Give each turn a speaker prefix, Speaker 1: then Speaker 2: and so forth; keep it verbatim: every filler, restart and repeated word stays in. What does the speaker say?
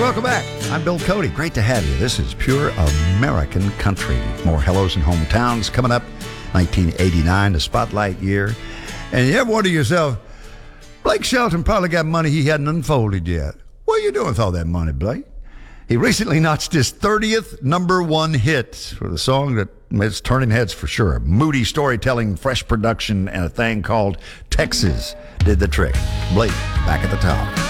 Speaker 1: welcome back. I'm Bill Cody. Great to have you. This is Pure American Country. More hellos and hometowns coming up. nineteen eighty-nine, the spotlight year. And you ever wonder to yourself, Blake Shelton probably got money he hadn't unfolded yet. What are you doing with all that money, Blake? He recently notched his thirtieth number one hit for the song that is turning heads for sure. Moody storytelling, fresh production, and a thing called Texas did the trick. Blake, back at the top.